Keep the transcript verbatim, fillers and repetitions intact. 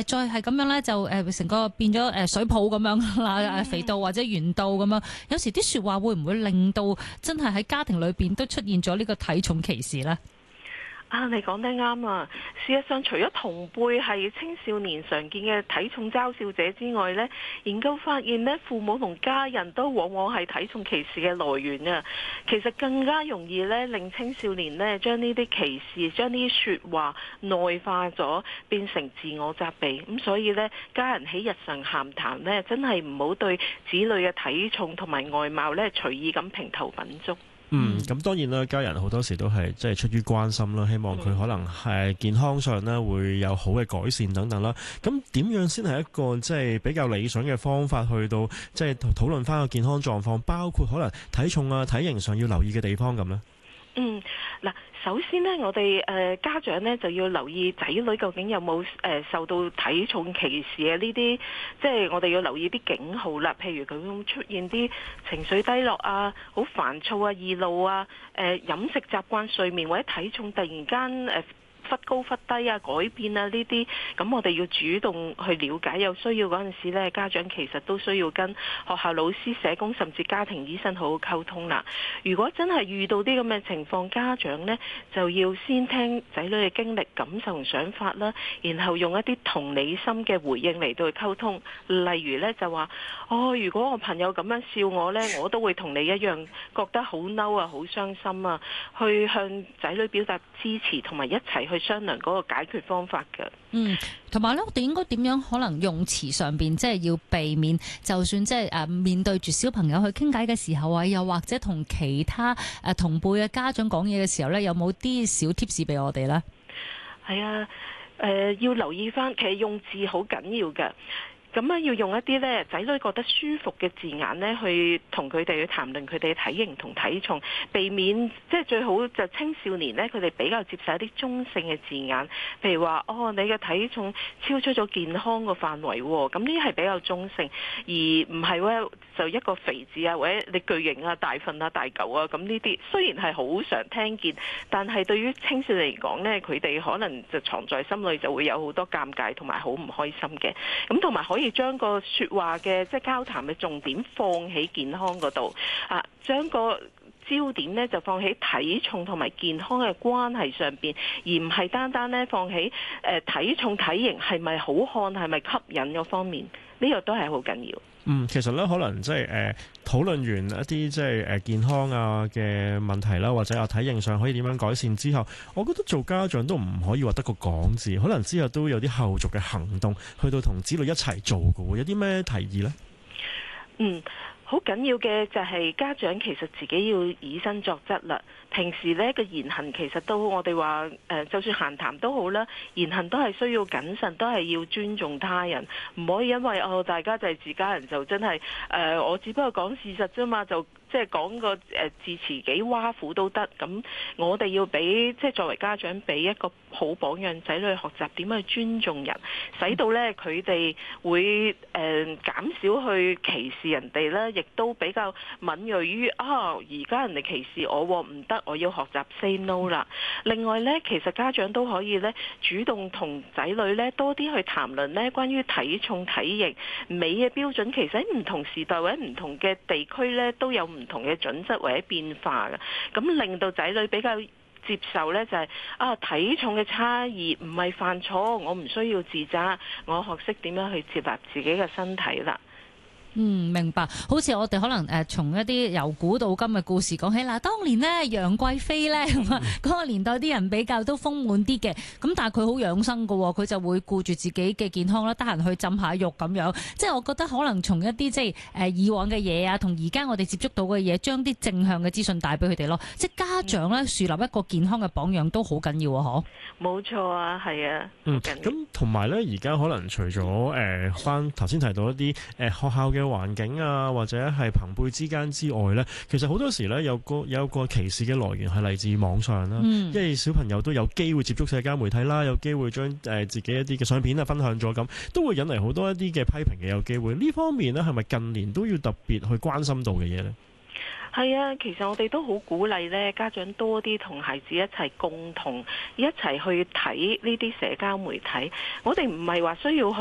再係咁樣咧，就誒成個變咗誒水泡咁樣啦，誒肥到或者圓到咁樣。有時啲説話會唔會令到真係喺家庭裏邊都出現咗呢個體重歧視咧？ 啊，你講得啱啊！事實上，除咗同輩係青少年常見嘅體重嘲笑者之外呢，研究發現呢，父母同家人都往往係體重歧視嘅來源啊。其實更加容易呢，令青少年呢將呢啲歧視、將呢啲説話內化咗，變成自我責備。咁所以呢，家人喺日常閒談呢，真係唔好對子女嘅體重同埋外貌呢隨意咁評頭品足。 嗯，咁當然啦，家人好多時都係即係出於關心啦，希望佢可能係健康上咧會有好嘅改善等等啦。咁點樣先係一個即係比較理想嘅方法去到即係討論翻個健康狀況，包括可能體重啊、體型上要留意嘅地方咁呢？ 嗯，嗱，首先呢，我哋誒、呃、家長呢就要留意仔女究竟有冇誒、呃、受到體重歧視嘅呢啲，即係我哋要留意啲警號啦。譬如佢會出現啲情緒低落啊、好煩躁啊、易怒啊、誒、呃、飲食習慣、睡眠或者體重突然間誒、呃忽高忽低啊，改變啊呢啲，咁我哋要主動去了解，有需要嗰陣時呢，家長其實都需要跟學校老師、社工甚至家庭醫生好好溝通啦。如果真係遇到啲咁嘅情況，家長呢就要先聽仔女嘅經歷、感受同想法啦，然後用一啲同理心嘅回應嚟到去溝通。例如呢，就話：哦，如果我朋友咁樣笑我呢，我都會同你一樣覺得好嬲啊、好傷心啊，去向仔女表達支持同埋一齊去商量嗰個解決方法嘅。 嗯，同埋咧，我哋應該點樣可能用詞上邊，即係要避免，就算即係誒面對住小朋友去傾偈嘅時候啊，又或者同其他誒同輩嘅家長講嘢嘅時候咧，有冇啲小 tips 俾我哋咧？ 係啊，誒、呃、要留意翻，其實用字好緊要嘅。咁啊，要用一啲咧仔女覺得舒服嘅字眼咧，去同佢哋去談論佢哋嘅體型同體重，避免即係最好就青少年咧，佢哋比較接受一啲中性嘅字眼，譬如話哦，你嘅體重超出咗健康個範圍喎，咁呢啲係比較中性，而唔係咧就一個肥字啊，或者你巨型啊、大份啊、大嚿啊，咁呢啲雖然係好常聽見，但係對於青少年嚟講咧，佢哋可能就藏在心裏就會有好多尷尬同埋好唔開心嘅，咁同埋可以。可以將個説話嘅即係交談嘅重點放喺健康嗰度啊，將個焦點呢就放喺體重同埋健康嘅關係上邊，而唔係單單呢放喺誒、呃、體重體型係咪好看係咪吸引嗰方面，呢、這個都係好緊要。 嗯，其實咧可能即係誒討論完一啲即係誒健康啊嘅問題啦，或者啊體型上可以點樣改善之後，我覺得做家長都唔可以話得個講字，可能之後都有啲後續嘅行動，去到同子女一齊做嘅喎，有啲咩提議呢？ 嗯。好緊要嘅就係家長其實自己要以身作則啦。平時呢個言行其實都我哋話誒，就算閒談都好啦，言行都係需要謹慎，都係要尊重他人，唔可以因為哦大家就係自家人就真係誒、呃，我只不過講事實啫嘛，就即係講個誒字詞幾挖苦都得。咁我哋要俾即係作為家長俾一個好榜樣，仔女學習點去尊重人，使到呢佢哋會誒、呃、減少去歧視人哋啦。亦都比較敏銳於啊，而家人哋歧視我唔得，我要學習 say no 啦。另外呢，其實家長都可以呢主動同仔女呢多啲去談論呢關於體重、體型、美嘅標準。其實喺唔同時代或者唔同嘅地區呢都有唔同嘅準則或者變化嘅，咁令到仔女比較接受呢就係、是、啊體重嘅差異唔係犯錯，我唔需要自責，我學識點樣去接納自己嘅身體啦。 嗯，明白。好似我哋可能誒從一啲由古到今嘅故事講起嗱，當年呢，楊貴妃呢，咁啊嗰個年代啲人比較都豐滿啲嘅，咁但係佢好養生㗎喎，佢就會顧住自己嘅健康啦，得閒去浸下浴咁樣。即係我覺得可能從一啲即係誒以往嘅嘢啊，同而家我哋接觸到嘅嘢，將啲正向嘅資訊帶俾佢哋咯。即係家長咧樹立一個健康嘅榜樣都好緊要啊！嗬， 冇錯啊，係啊。 嗯，咁同埋咧，而家可能除咗誒翻頭先提到一啲誒、呃、學校嘅環境啊，或者係朋輩之間之外呢，其實好多時呢，有個有個歧視嘅來源係嚟自網上啦，嗯、因為小朋友都有機會接觸社交媒體啦，有機會將誒自己一啲嘅相片啊分享咗，咁都會引嚟好多一啲嘅批評嘅，有機會呢方面呢，係咪近年都要特別去關心到嘅嘢呢？ 係啊，其實我哋都好鼓勵咧，家長多啲同孩子一齊共同一齊去睇呢啲社交媒體。我哋唔係話需要去